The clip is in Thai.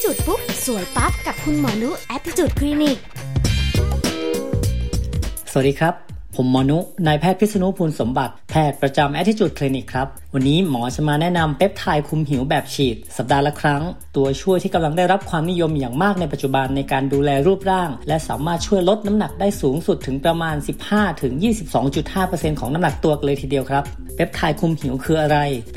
Attitude ปุ๊บสวยปั๊บกับคุณหมอนุ Attitude Clinic สวัสดีครับผมหมอนุนายแพทย์พิษณุพูลสมบัติแพทย์ประจำ Attitude Clinic ครับวันนี้หมอจะมาแนะนำเปปไทด์คุมหิวแบบฉีดสัปดาห์ละครั้งตัวช่วยที่กำลังได้รับความนิยมอย่างมากในปัจจุบันในการดูแลรูปร่างและสามารถช่วยลดน้ำหนักได้สูงสุดถึงประมาณ 15-22.5% ของน้ำหนักตัวเลยทีเดียวครับเปปไทด์คุมหิวคืออะไร